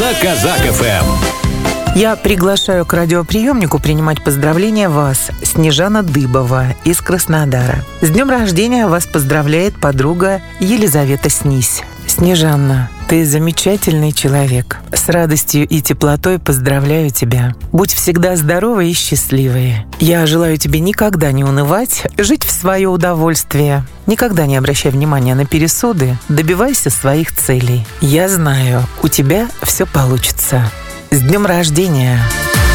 на Казак ФМ. Я приглашаю к радиоприемнику принимать поздравления вас, Снежана Дыбова из Краснодара. С днем рождения вас поздравляет подруга Елизавета Снись. Снежанна, ты замечательный человек. С радостью и теплотой поздравляю тебя. Будь всегда здоровой и счастливой. Я желаю тебе никогда не унывать, жить в свое удовольствие. Никогда не обращай внимания на пересуды, добивайся своих целей. Я знаю, у тебя все получится. С днем рождения!